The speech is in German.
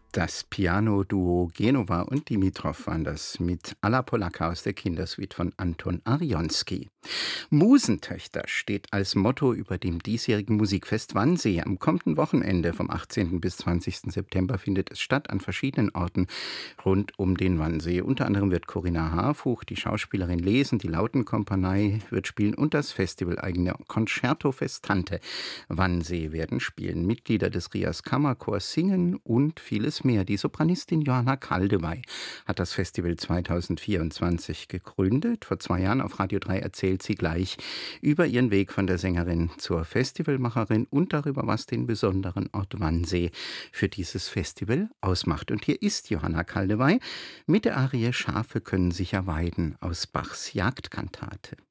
Das Piano-Duo Genova und Dimitrov waren das mit Alla Polacca aus der Kindersuite von Anton Arionski. Musentöchter steht als Motto über dem diesjährigen Musikfest Wannsee. Am kommenden Wochenende vom 18. bis 20. September findet es statt an verschiedenen Orten rund um den Wannsee. Unter anderem wird Corinna Harfuch, die Schauspielerin, lesen, die Lautenkompanie wird spielen und das festivaleigene Concerto Festante Wannsee werden spielen. Mitglieder des Rias Kammerchors singen und vieles mehr. Die Sopranistin Johanna Kaldewey hat das Festival 2024 gegründet. Vor 2 Jahren auf Radio 3 erzählt sie gleich über ihren Weg von der Sängerin zur Festivalmacherin und darüber, was den besonderen Ort Wannsee für dieses Festival ausmacht. Und hier ist Johanna Kaldewey mit der Arie Schafe können sich ja weiden aus Bachs Jagdkantate.